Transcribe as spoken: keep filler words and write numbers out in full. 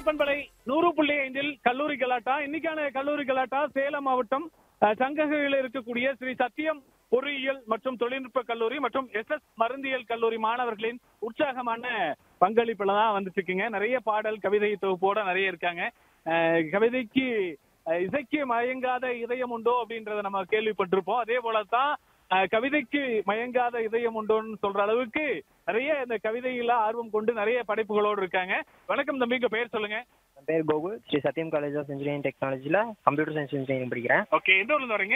பண்பலை நூறு புள்ளி ஐந்தில் கல்லூரி கலாட்டா. இன்னைக்கான கல்லூரி கலாட்டா சேலம் மாவட்டம் சங்ககிரியில் இருக்கக்கூடிய ஸ்ரீ சத்தியம் பொறியியல் மற்றும் தொழில்நுட்ப கல்லூரி மற்றும் எஸ் எஸ் மருந்தியல் கல்லூரி மாணவர்களின் உற்சாகமான பங்களிப்புல தான் வந்துட்டு இருக்குங்க. நிறைய பாடல் கவிதை தொகுப்போட நிறைய இருக்காங்க. கவிதைக்கு இசைக்கு மயங்காத இதயம் உண்டோ அப்படின்றத நம்ம கேள்விப்பட்டிருப்போம். அதே போலதான் கவிதைக்கு மயங்காத இதயம் உண்டோன்னு சொல்ற அளவுக்கு நிறைய இந்த கவிதையில ஆர்வம் கொண்டு நிறைய படைப்புகளோடு இருக்காங்க. வணக்கம் தம்பி, உங்க பேர் சொல்லுங்க. என் பேர் கோகுல். ஸ்ரீ சத்தியம் college of engineering டெக்னாலஜில computer science engineering படிக்கிறேன். ஓகே, எந்த ஊர்ல வரீங்க?